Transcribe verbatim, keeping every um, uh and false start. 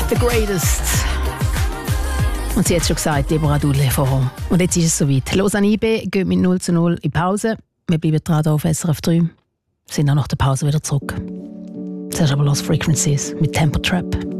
The Greatest. Und sie hat schon gesagt, Deborah Dudley vorher. Und jetzt ist es soweit. Lausanne I B geht mit null zu null in Pause. Wir bleiben dran hier auf S R F drei. Sind auch nach der Pause wieder zurück. Zuerst aber Lost Frequencies mit Tempo Trap.